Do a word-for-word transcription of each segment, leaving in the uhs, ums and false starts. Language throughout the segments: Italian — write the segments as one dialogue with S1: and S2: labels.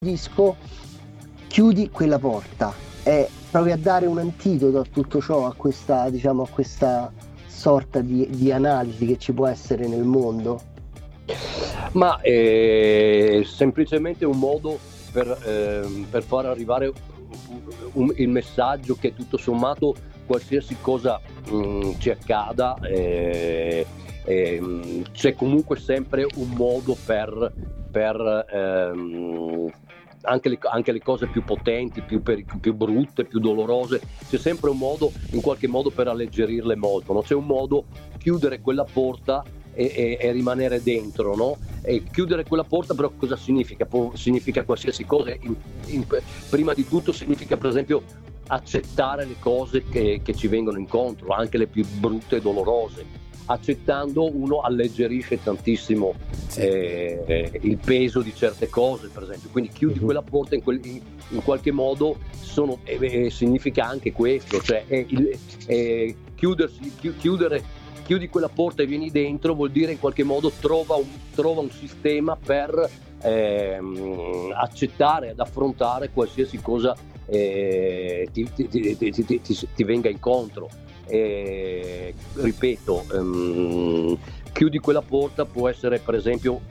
S1: disco chiudi quella porta, e provi a dare un antidoto a tutto ciò, a questa, diciamo, a questa sorta di, di analisi che ci può essere nel mondo?
S2: Ma è semplicemente un modo per, ehm, per far arrivare un, il messaggio che tutto sommato qualsiasi cosa mh, ci accada, eh, eh, c'è comunque sempre un modo per, per ehm, anche, le, anche le cose più potenti, più, per, più brutte, più dolorose, c'è sempre un modo, in qualche modo, per alleggerirle molto, no? C'è un modo, chiudere quella porta e, e, e rimanere dentro, no? E chiudere quella porta però cosa significa? Può, significa qualsiasi cosa. In, in, prima di tutto significa, per esempio, accettare le cose che, che ci vengono incontro, anche le più brutte e dolorose. Accettando, uno alleggerisce tantissimo sì. eh, il peso di certe cose, per esempio. Quindi chiudi uh-huh. quella porta, in, quel, in, in qualche modo sono, eh, eh, significa anche questo, cioè eh, il, eh, chiudersi, chi, chiudere, chiudi quella porta e vieni dentro, vuol dire in qualche modo trova un, trova un sistema per ehm, accettare, ad affrontare qualsiasi cosa eh, ti, ti, ti, ti, ti, ti, ti venga incontro. E, ripeto, um, chiudi quella porta può essere, per esempio,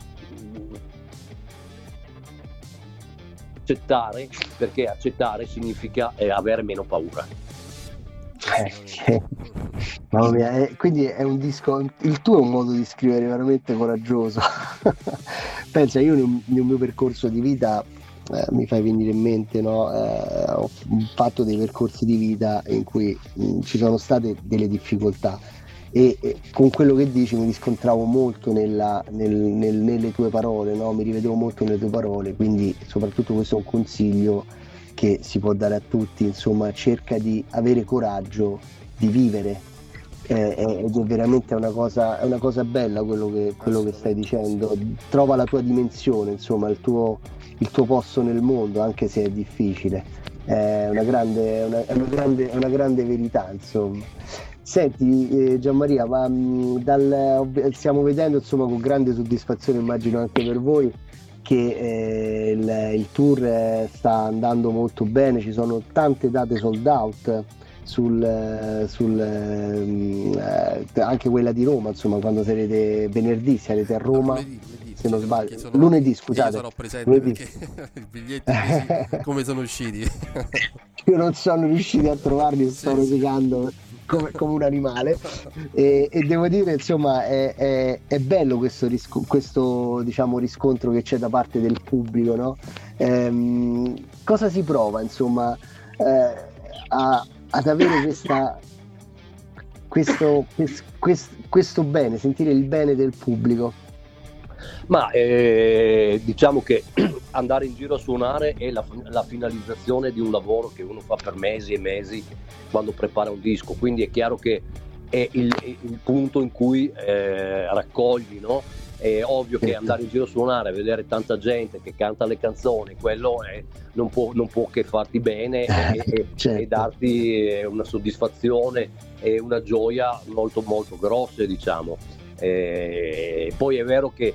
S2: accettare, perché accettare significa eh, avere meno paura.
S1: Eh, mamma mia, eh, quindi è un disco, il tuo è un modo di scrivere veramente coraggioso. Pensa, io nel, nel mio percorso di vita Eh, mi fai venire in mente, no? Eh, ho fatto dei percorsi di vita in cui mh, ci sono state delle difficoltà e, e con quello che dici mi riscontravo molto nella, nel, nel, nelle tue parole, no? Mi rivedevo molto nelle tue parole, quindi soprattutto questo è un consiglio che si può dare a tutti, insomma, cerca di avere coraggio di vivere. Eh, ed è veramente una cosa, è una cosa bella quello che, quello che stai dicendo. Trova la tua dimensione, insomma, il tuo, il tuo posto nel mondo, anche se è difficile. È una grande, una, è una grande, è una grande verità, insomma. Senti, eh, Gianmaria, ma mh, dal, stiamo vedendo, insomma, con grande soddisfazione, immagino anche per voi, che eh, il, il tour eh, sta andando molto bene, ci sono tante date sold out. Sul, sul eh, anche quella di Roma, insomma, quando sarete venerdì sarete a Roma, no, lunedì, lunedì, se non sbaglio sono, lunedì, scusate,
S3: io sarò presente
S1: lunedì.
S3: Perché i biglietti mesi, come sono usciti
S1: io non sono riuscito a trovarli, sì, sto rosicando come, come un animale e, e devo dire, insomma, è, è, è bello questo, risco, questo diciamo riscontro che c'è da parte del pubblico, no? Ehm, cosa si prova, insomma, eh, a ad avere questa, questo, questo, questo bene, sentire il bene del pubblico?
S2: Ma eh, diciamo che andare in giro a suonare è la, la finalizzazione di un lavoro che uno fa per mesi e mesi quando prepara un disco, quindi è chiaro che è il, il punto in cui eh, raccogli, no? È ovvio che andare in giro a suonare, vedere tanta gente che canta le canzoni, quello è, non, può, non può che farti bene e, e, certo. e darti una soddisfazione e una gioia molto molto grosse, diciamo. E poi è vero che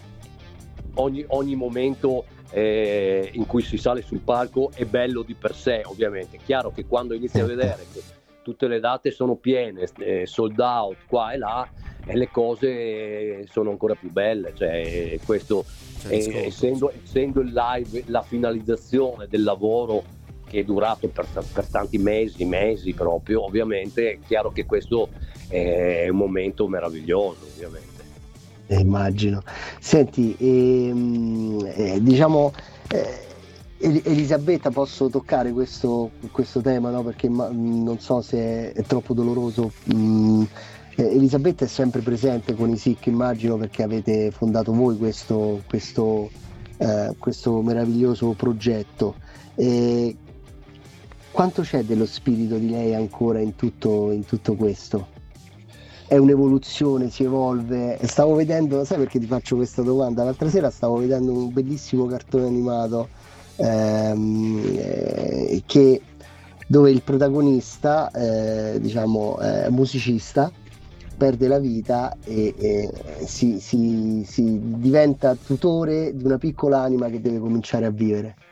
S2: ogni, ogni momento eh, in cui si sale sul palco è bello di per sé, ovviamente. È chiaro che quando inizi a vedere che tutte le date sono piene, eh, sold out qua e là, e le cose sono ancora più belle, cioè questo eh, essendo, essendo il live la finalizzazione del lavoro che è durato per, per tanti mesi, mesi proprio, ovviamente è chiaro che questo è un momento meraviglioso, ovviamente.
S1: Eh, immagino. Senti, ehm, eh, diciamo eh, Elisabetta, posso toccare questo, questo tema, no? Perché ma, non so se è, è troppo doloroso. Mm, eh, Elisabetta è sempre presente con i S I C, immagino, perché avete fondato voi questo, questo, eh, questo meraviglioso progetto. E quanto c'è dello spirito di lei ancora in tutto, in tutto questo? È un'evoluzione, si evolve. Stavo vedendo, sai perché ti faccio questa domanda? L'altra sera stavo vedendo un bellissimo cartone animato ehm, eh, che, dove il protagonista, eh, diciamo, è musicista perde la vita e, e si, si- si diventa tutore di una piccola anima che deve cominciare a vivere.